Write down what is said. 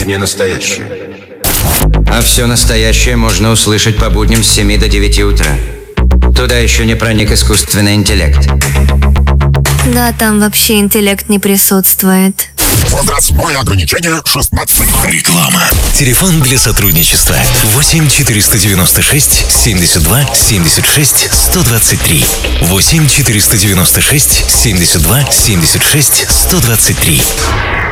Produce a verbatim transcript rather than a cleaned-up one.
не настоящее. А все настоящее можно услышать по будням с семи до девяти утра. Туда еще не проник искусственный интеллект. Да, там вообще интеллект не присутствует. Возрастное ограничение шестнадцать. Реклама. Телефон для сотрудничества восемь четыреста девяносто шесть семьдесят два семьдесят шесть сто двадцать три. восемь четыреста девяносто шесть семьдесят два семьдесят шесть сто двадцать три.